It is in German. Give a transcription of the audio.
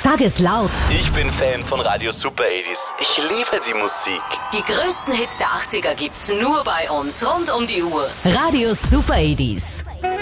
Sag es laut. Ich bin Fan von Radio Super 80s. Ich liebe die Musik. Die größten Hits der 80er gibt's nur bei uns rund um die Uhr. Radio Super 80s.